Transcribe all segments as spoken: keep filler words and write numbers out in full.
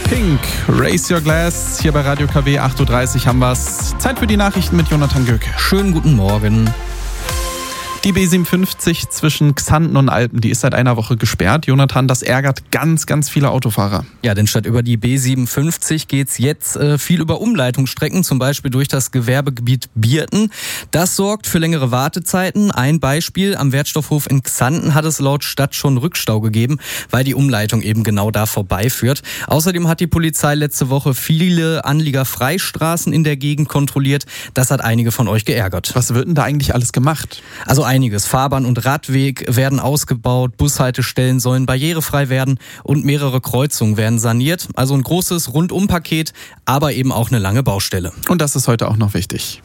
Pink, Raise Your Glass, hier bei Radio K W, acht Uhr dreißig haben wir's. Zeit für die Nachrichten mit Jonathan Göke. Schönen guten Morgen. Die B siebenundfünfzig zwischen Xanten und Alpen, die ist seit einer Woche gesperrt. Jonathan, das ärgert ganz, ganz viele Autofahrer. Ja, denn statt über die B siebenundfünfzig geht's jetzt äh, viel über Umleitungsstrecken, zum Beispiel durch das Gewerbegebiet Bierten. Das sorgt für längere Wartezeiten. Ein Beispiel, am Wertstoffhof in Xanten hat es laut Stadt schon Rückstau gegeben, weil die Umleitung eben genau da vorbeiführt. Außerdem hat die Polizei letzte Woche viele Anliegerfreistraßen in der Gegend kontrolliert. Das hat einige von euch geärgert. Was wird denn da eigentlich alles gemacht? Also einiges. Fahrbahn und Radweg werden ausgebaut, Bushaltestellen sollen barrierefrei werden und mehrere Kreuzungen werden saniert. Also ein großes Rundumpaket, aber eben auch eine lange Baustelle. Und das ist heute auch noch wichtig.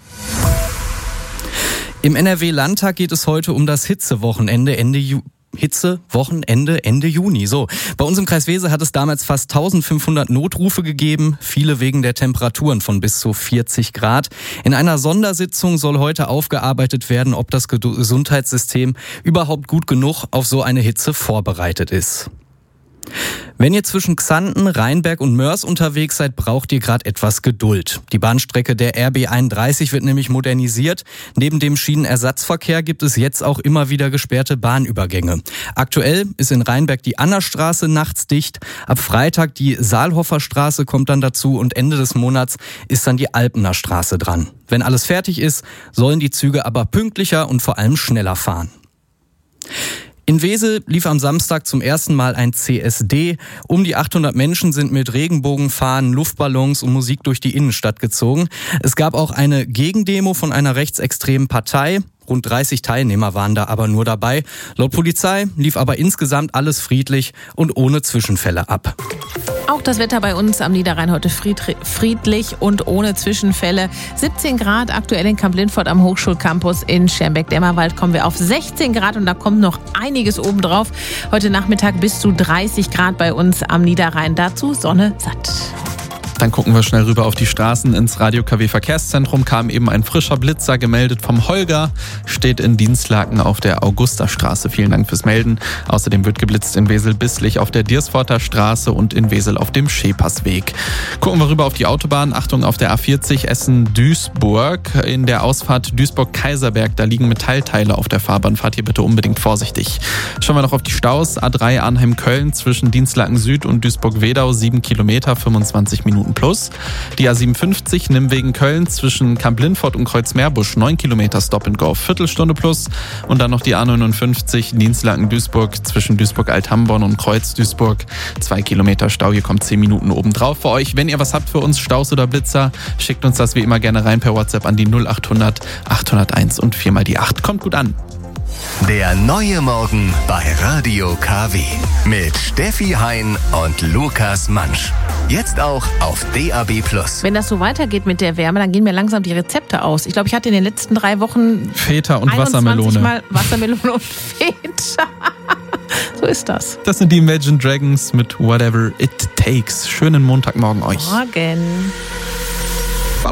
Im N R W-Landtag geht es heute um das Hitzewochenende Ende Juli. Hitzewochenende Ende Juni. So, bei uns im Kreis Wesel hat es damals fast eintausendfünfhundert Notrufe gegeben, viele wegen der Temperaturen von bis zu vierzig Grad. In einer Sondersitzung soll heute aufgearbeitet werden, ob das Gesundheitssystem überhaupt gut genug auf so eine Hitze vorbereitet ist. Wenn ihr zwischen Xanten, Rheinberg und Moers unterwegs seid, braucht ihr gerade etwas Geduld. Die Bahnstrecke der R B einunddreißig wird nämlich modernisiert. Neben dem Schienenersatzverkehr gibt es jetzt auch immer wieder gesperrte Bahnübergänge. Aktuell ist in Rheinberg die Annerstraße nachts dicht. Ab Freitag die Saalhofer Straße kommt dann dazu und Ende des Monats ist dann die Alpener Straße dran. Wenn alles fertig ist, sollen die Züge aber pünktlicher und vor allem schneller fahren. In Wesel lief am Samstag zum ersten Mal ein C S D. Um die achthundert Menschen sind mit Regenbogenfahnen, Luftballons und Musik durch die Innenstadt gezogen. Es gab auch eine Gegendemo von einer rechtsextremen Partei. Rund dreißig Teilnehmer waren da aber nur dabei. Laut Polizei lief aber insgesamt alles friedlich und ohne Zwischenfälle ab. Auch das Wetter bei uns am Niederrhein heute friedlich und ohne Zwischenfälle. siebzehn Grad aktuell in Kamp-Lindfort am Hochschulcampus in Schermbeck-Dämmerwald kommen wir auf sechzehn Grad und da kommt noch einiges obendrauf. Heute Nachmittag bis zu dreißig Grad bei uns am Niederrhein. Dazu Sonne satt. Dann gucken wir schnell rüber auf die Straßen. Ins Radio K W Verkehrszentrum kam eben ein frischer Blitzer, gemeldet vom Holger, steht in Dienstlaken auf der Augustastraße. Vielen Dank fürs Melden. Außerdem wird geblitzt in Wesel-Bisslich auf der Diersforter Straße und in Wesel auf dem Schepersweg. Gucken wir rüber auf die Autobahn. Achtung auf der A vierzig Essen-Duisburg. In der Ausfahrt Duisburg-Kaiserberg, da liegen Metallteile auf der Fahrbahn. Fahrt hier bitte unbedingt vorsichtig. Schauen wir noch auf die Staus. A drei Arnheim-Köln zwischen Dienstlaken Süd und Duisburg-Wedau, sieben Kilometer, fünfundzwanzig Minuten plus. Die A siebenundfünfzig Nimwegen-Köln zwischen Kamp-Lindfort und Kreuzmeerbusch, neun Kilometer Stop and Go, Viertelstunde plus. Und dann noch die A neunundfünfzig Dienstlaken-Duisburg zwischen Duisburg-Althamborn und Kreuz-Duisburg, zwei Kilometer Stau. Hier kommt zehn Minuten obendrauf für euch. Wenn ihr was habt für uns, Staus oder Blitzer, schickt uns das wie immer gerne rein per WhatsApp an die null achthundert achthunderteins und viermal die acht. Kommt gut an. Der neue Morgen bei Radio K W mit Steffi Hein und Lukas Mansch. Jetzt auch auf D A B plus. Wenn das so weitergeht mit der Wärme, dann gehen mir langsam die Rezepte aus. Ich glaube, ich hatte in den letzten drei Wochen Feta und Wassermelone. Mal Wassermelone und Feta. So ist das. Das sind die Imagine Dragons mit Whatever It Takes. Schönen Montagmorgen euch. Morgen.